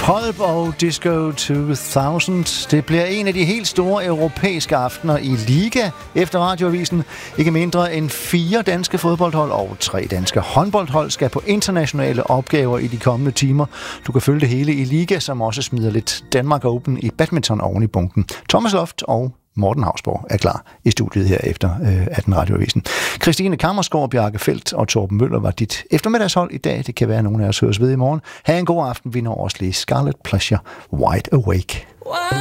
Pulp og Disco 2000. Det bliver en af de helt store europæiske aftener i Liga efter Radioavisen. Ikke mindre end 4 danske fodboldhold og 3 danske håndboldhold skal på internationale opgaver i de kommende timer. Du kan følge det hele i Liga, som også smider lidt Danmark Open i badminton oven i bunken. Thomas Loft og Morten Hausborg er klar i studiet her efter 18 Radioavisen. Christine Kammersgaard, Bjarke Feldt og Torben Møller var dit eftermiddagshold i dag. Det kan være, at nogen af os høres ved i morgen. Ha' en god aften. Vi når også lige Scarlet Pleasure, Wide Awake.